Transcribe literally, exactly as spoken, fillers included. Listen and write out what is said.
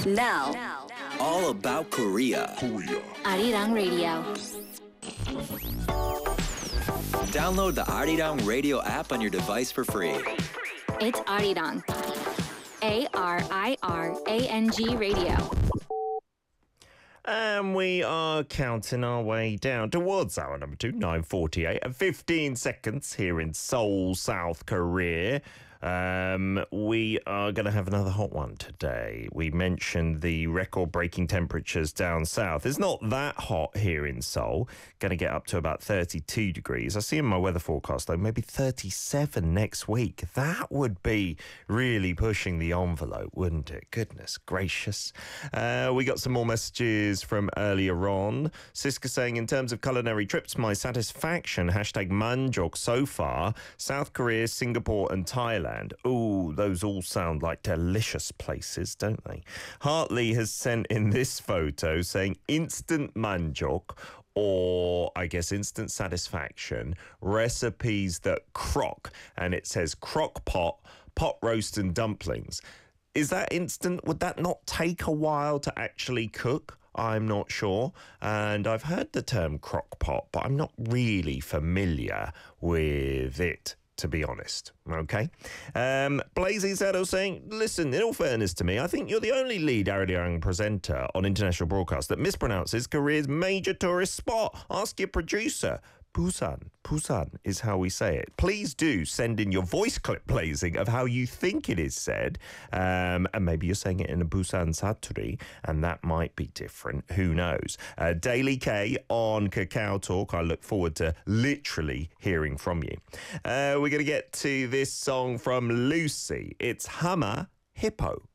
Now, all about Korea. Korea. Arirang Radio. Download the Arirang Radio app on your device for free. It's Arirang. A R I R A N G Radio. And we are counting our way down towards hour number two, nine forty-eight, and fifteen seconds here in Seoul, South Korea. Um, we are going to have another hot one today. We mentioned the record-breaking temperatures down south. It's not that hot here in Seoul. Going to get up to about thirty-two degrees. I see in my weather forecast, though, maybe thirty-seven next week. That would be really pushing the envelope, wouldn't it? Goodness gracious. Uh, we got some more messages from earlier on. Siska saying, in terms of culinary trips, my satisfaction, hashtag manjok so far, South Korea, Singapore and Thailand. Ooh, those all sound like delicious places, don't they? Hartley has sent in this photo saying instant manjok, or I guess instant satisfaction, recipes that crock, and it says crock pot, pot roast and dumplings. Is that instant? Would that not take a while to actually cook? I'm not sure. And I've heard the term crock pot, but I'm not really familiar with it, to be honest. Okay. Um, Blazy Saddle saying, listen, in all fairness to me, I think you're the only lead Arirang presenter on international broadcast that mispronounces Korea's major tourist spot. Ask your producer. Busan. Busan is how we say it. Please do send in your voice clip, Blazing, of how you think it is said. Um, and maybe you're saying it in a Busan Saturi, and that might be different. Who knows? Uh, Daily K on Kakao Talk. I look forward to literally hearing from you. Uh, we're going to get to this song from Lucy. It's Hammer Hippo.